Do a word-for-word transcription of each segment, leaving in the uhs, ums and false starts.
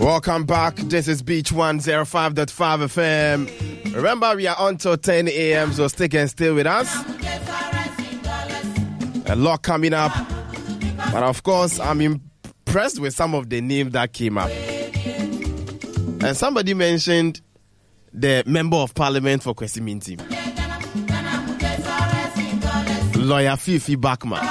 Welcome back. This is Beach one oh five point five F M. Remember, we are on till ten a.m., so stick and stay with us. A lot coming up. But of course, I'm impressed with some of the names that came up. And somebody mentioned the Member of Parliament for Kwesi Mintim, Lawyer Fifi Bachman.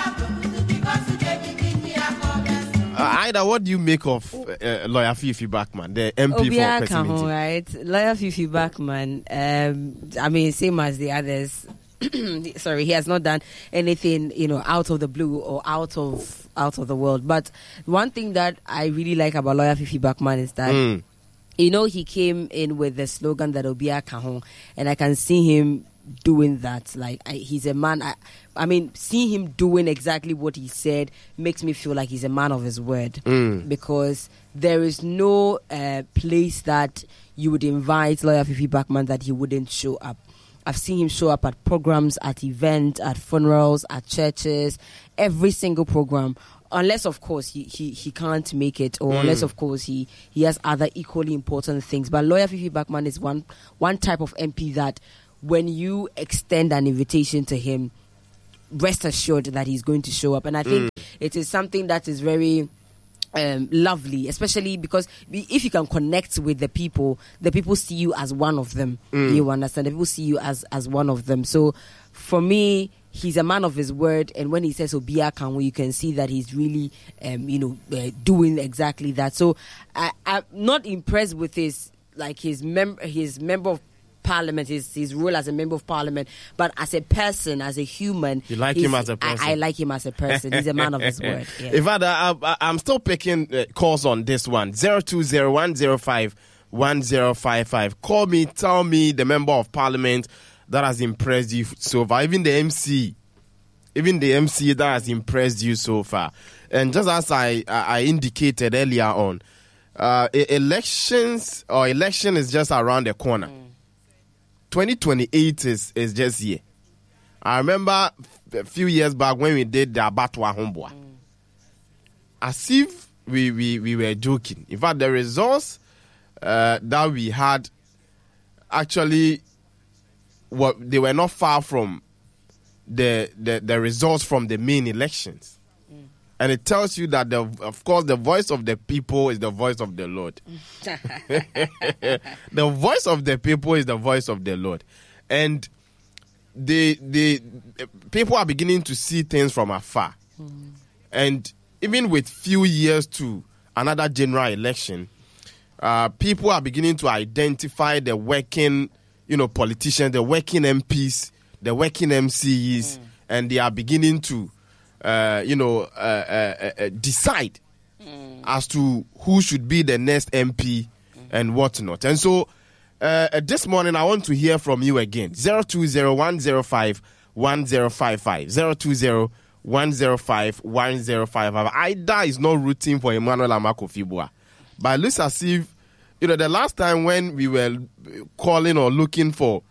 Uh, Ida, what do you make of uh, Lawyer Fifi Bachman, the M P Obia for Kwesi Mintim? Right, Lawyer Fifi Bachman. Um, I mean, same as the others. Sorry, he has not done anything, you know, out of the blue or out of out of the world. But one thing that I really like about Lawyer Fifi Bachman is that, mm. you know, he came in with the slogan that Obia Kahon, and I can see him doing that. Like, I, he's a man. I, I mean, seeing him doing exactly what he said makes me feel like he's a man of his word. Mm. Because there is no uh, place that you would invite Lawyer Fifi Bachman that he wouldn't show up. I've seen him show up at programs, at events, at funerals, at churches, every single program. Unless, of course, he, he, he can't make it, or mm. unless, of course, he, he has other equally important things. But Lawyer Fifi Bachman is one one type of M P that when you extend an invitation to him, rest assured that he's going to show up. And I think mm. it is something that is very um, lovely, especially because if you can connect with the people, the people see you as one of them. Mm. You understand? The people see you as, as one of them. So for me, he's a man of his word. And when he says Obia Kanwe, you can see that he's really, um, you know, uh, doing exactly that. So I, I'm not impressed with his, like his, mem- his member of Parliament, his his role as a member of Parliament, but as a person, as a human, you like him as a person. I, I like him as a person. He's a man of his word. Yeah. In fact, I, I, I'm still picking uh, calls on this one. Zero two zero one zero five one zero five five. Call me, tell me the member of Parliament that has impressed you so far. Even the M C, even the M C that has impressed you so far. And just as I I indicated earlier on, uh, elections or election is just around the corner. Mm. twenty twenty-eight is, is just here. I remember a few years back when we did the Abattoir Homeboa. Mm. As if we, we, we were joking. In fact, the results uh, that we had actually, what they were not far from the, the, the results from the main elections. Mm. And it tells you that, the, of course, the voice of the people is the voice of the Lord. The voice of the people is the voice of the Lord. And the the people are beginning to see things from afar. Mm. And even with few years to another general election, uh, people are beginning to identify the working, you know, politicians, the working M Ps, the working M Cs, mm. and they are beginning to Uh, you know, uh, uh, uh, decide mm. as to who should be the next M P mm. and whatnot. And so, uh, this morning, I want to hear from you again. zero two zero one zero five one zero five five. zero two zero one zero five one zero five five. Ida is not rooting for Emmanuel Amakufibua. But it looks as if, you know, the last time when we were calling or looking for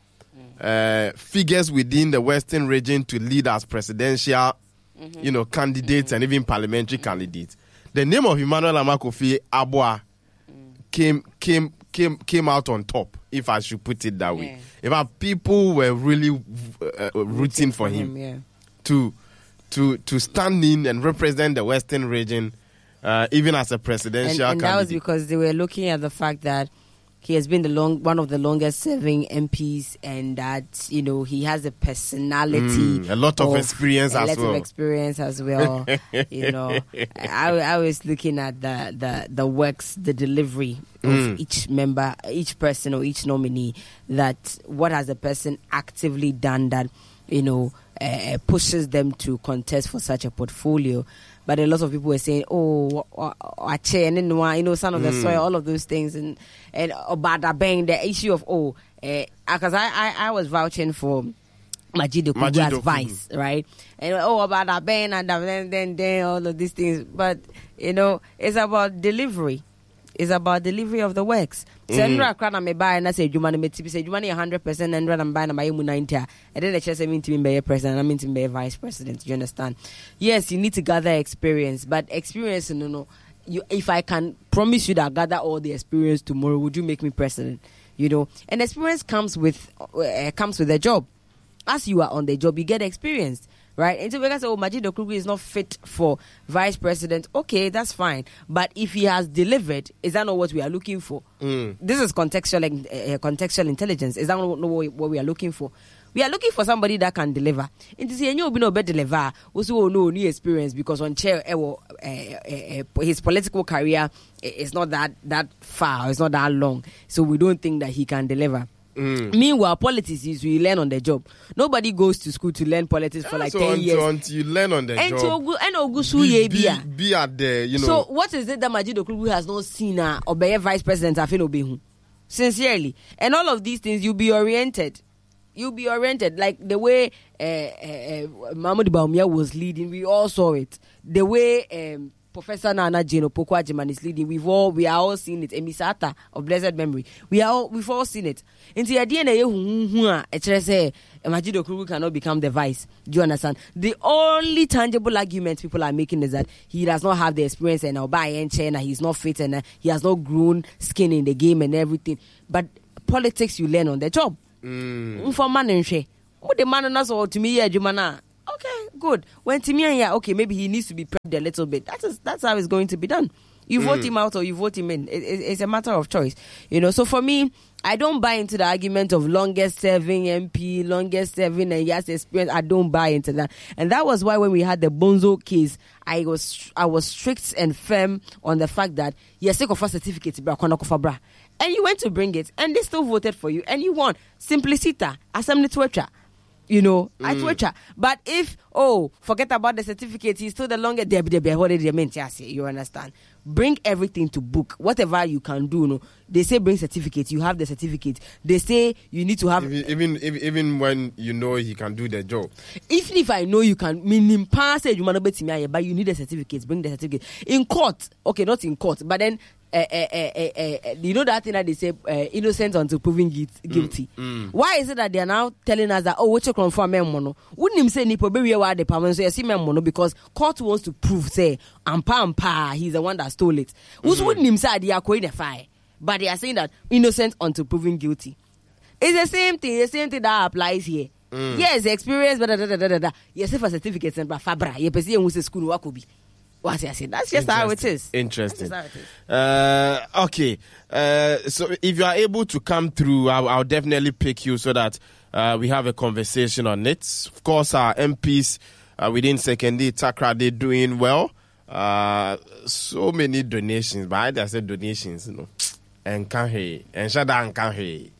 uh, figures within the Western region to lead as presidential Mm-hmm. you know, candidates mm-hmm. and even parliamentary mm-hmm. candidates, the name of Emmanuel Amakofi Abua mm. came came came came out on top, if I should put it that yeah. way. In fact, people were really uh, rooting, rooting for him, him yeah. to to to stand in and represent the Western region, uh, even as a presidential and, and candidate. That was because they were looking at the fact that he has been the long one of the longest serving M Ps, and that, you know, he has a personality, mm, a lot of, of experience a as lot well. of experience as well. You know, I, I was looking at the, the, the works, the delivery of mm. each member, each person or each nominee. That what has the person actively done that, you know, uh, pushes them to contest for such a portfolio. But a lot of people were saying, oh, you know, son of the mm. soil, all of those things. And and about that bang, the issue of, oh, because uh, I, I, I was vouching for Majido Kugu as vice, right? And oh, about that bang, and then, then, then, all of these things. But, you know, it's about delivery. It's about delivery of the works. So, Ndra Krana may buy and I say, Jumani may say, Jumani one hundred percent, and I'm buying my ninety. And then the chess I mean to be a president, I mean to be a vice president. You understand? Yes, you need to gather experience, but experience, no, no. you, if I can promise you that I gather all the experience tomorrow, would you make me president? You know, and experience comes with uh, comes with a job. As you are on the job, you get experience, right? And so we can say, oh, Majid Okrugui is not fit for vice president. Okay, that's fine. But if he has delivered, is that not what we are looking for? Mm. This is contextual uh, contextual intelligence. Is that not what we are looking for? We are looking for somebody that can deliver. And to say, you know, be deliver, also no new experience because on chair, uh, uh, uh, his political career is not that that far, it's not that long, so we don't think that he can deliver. Mm. Meanwhile, politics is we learn on the job. Nobody goes to school to learn politics for like so ten until, years. Until you learn on the and job. To, and Ogusu be, be, be at the, you know. So what is it that Majid Okrugui has not seen uh, Obeye vice president Afin Obehu? Sincerely. And all of these things, you'll be oriented. You'll be oriented. Like the way uh, uh, uh, Mahmoud Bawumia was leading, we all saw it. The way um, Professor Nana Jane Opoku Agyemang is leading, we've all we are all seen it. Emisata of blessed memory, we are all, we've all seen it. Into the idea that say Majid Okrugui cannot become the vice. Do you understand? The only tangible argument people are making is that he does not have the experience and and he's not fit and uh, he has not grown skin in the game and everything. But politics you learn on the job. Mm. For man and she, what the man and so to me, yeah, Jumana. Okay, good. When to me, yeah, okay, maybe he needs to be prepped a little bit. That's that's how it's going to be done. You mm. vote him out or you vote him in. It, it, it's a matter of choice, you know. So for me, I don't buy into the argument of longest serving M P, longest serving and yes experience. I don't buy into that, and that was why when we had the Bonzo case, I was I was strict and firm on the fact that yes, take off a certificate, bra, bra. And you went to bring it, and they still voted for you, and you won. Simplicita, assembly torture, you know, I Mm. torture. But if, oh, forget about the certificate, he's still the longest, what did they mean? You understand? Bring everything to book, whatever you can do. No, they say bring certificate, you have the certificate. They say you need to have. Even even, even, even when you know he can do the job. Even if I know you can, meaning pass it, you might not bet me, but you need a certificate. Bring the certificate in court. Okay, not in court, but then. Uh, uh, uh, uh, uh, you know that thing that they say uh, innocent until proven guilty. Mm, mm. Why is it that they are now telling us that oh what you confirm mono? Wouldn't him say nipo be where the permanent so you see mono because court wants to prove say ampa ampa he's the one that stole it. Who's Mm-hmm. wouldn't him say they are going to fire, but they are saying that innocent until proven guilty. It's the same thing. The same thing that applies here. Mm. Yes, experience, but da, da, da, da, da. Yes, for certificates and fabra. You see, you school what could be. What I said. That's just how it is. Interesting. That's just how it is. Uh, okay. Uh, so if you are able to come through, I'll, I'll definitely pick you so that uh, we have a conversation on it. Of course, our M Ps uh, within Sekondi Takra, they're doing well. Uh, so many donations, but I just said donations, you know. And can't he? And shut down, can't he?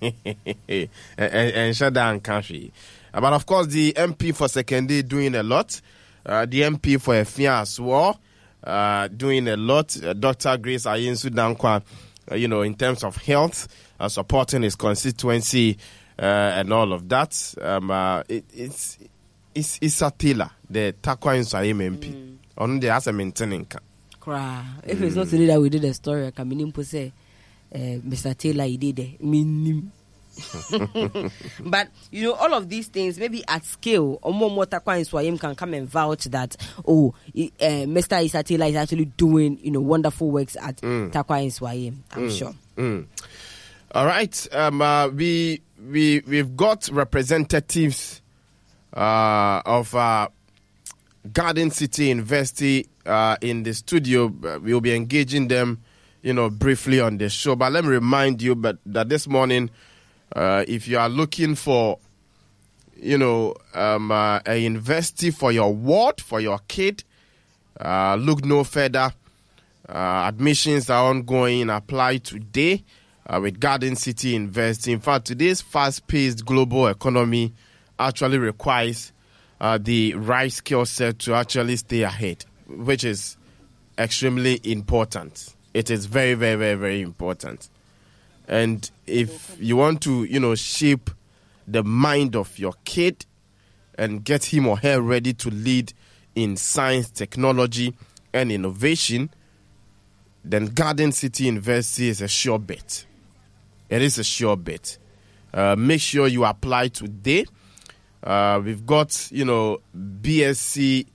And shut down, can't he? But of course, the M P for Sekondi doing a lot. Uh, the M P for Efia as well, uh, doing a lot. Uh, Doctor Grace Ayensu Dankwa, uh, you know, in terms of health, uh, supporting his constituency uh, and all of that. Um, uh, it, it's it's it's a Taylor, the Takwa Insayim M P. Mm. On the as a maintaining. Cry. If mm. it's not today that we did a story, I can mean say, uh, Mister Taylor, he did it. Mean. But you know all of these things maybe at scale or more Takwa Insayim can come and vouch that oh uh, Mister Isatila is actually doing you know wonderful works at mm. Takwa Insayim. I'm mm. sure. Mm. All right, um, uh, we we we've got representatives uh, of uh, Garden City University uh, in the studio. We'll be engaging them, you know, briefly on the show. But let me remind you, but that this morning. Uh, if you are looking for, you know, um, uh, a university for your ward, for your kid, uh, look no further. Uh, admissions are ongoing. Apply today uh, with Garden City University. In fact, today's fast-paced global economy actually requires uh, the right skill set to actually stay ahead, which is extremely important. It is very, very, very, very important. And if you want to, you know, shape the mind of your kid and get him or her ready to lead in science, technology, and innovation, then Garden City University is a sure bet. It is a sure bet. Uh, make sure you apply today. Uh, we've got, you know, B S c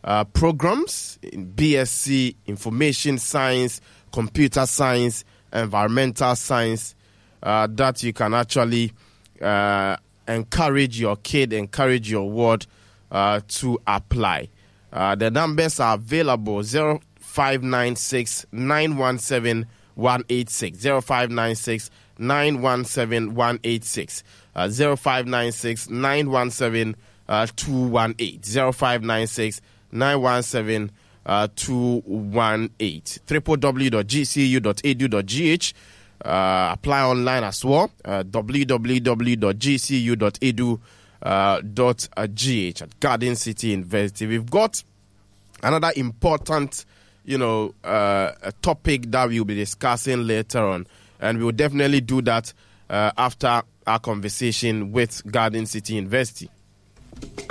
uh, programs in B S c Information Science, Computer Science, Environmental Science uh, that you can actually uh, encourage your kid, encourage your ward uh, to apply. Uh, the numbers are available: zero five nine six nine one seven one eight six, zero five nine six nine one seven one eight six, uh, zero five nine six nine one seven two one eight, zero five nine six nine one seven two one eight, w w w dot g c u dot e d u dot g h. Uh, apply online as well, uh, w w w dot g c u dot e d u dot g h at Garden City University. We've got another important, you know, uh, a topic that we'll be discussing later on, and we will definitely do that uh, after our conversation with Garden City University.